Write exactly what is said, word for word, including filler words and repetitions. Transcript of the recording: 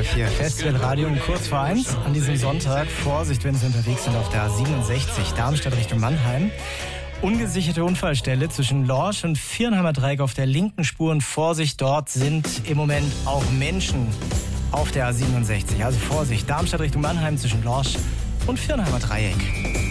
Hier Festivalradio um kurz vor eins an diesem Sonntag. Vorsicht, wenn Sie unterwegs sind auf der A siebenundsechzig, Darmstadt Richtung Mannheim. Ungesicherte Unfallstelle zwischen Lorsch und Viernheimer Dreieck auf der linken Spur. Und Vorsicht, dort sind im Moment auch Menschen auf der A siebenundsechzig. Also Vorsicht, Darmstadt Richtung Mannheim zwischen Lorsch und Viernheimer Dreieck.